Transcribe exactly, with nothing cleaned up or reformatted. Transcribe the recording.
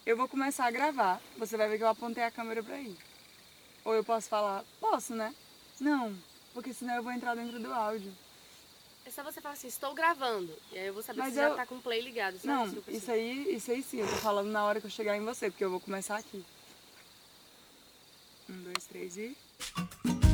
eu vou começar a gravar. Você vai ver que eu apontei a câmera pra ir. Ou eu posso falar, posso, né? Não, porque senão eu vou entrar dentro do áudio. É só você falar assim, estou gravando. E aí eu vou saber Mas que você já eu... tá com o play ligado. Só Não, isso que eu preciso. isso aí, isso aí sim, eu tô falando na hora que eu chegar em você, porque eu vou começar aqui. Um, dois, três e...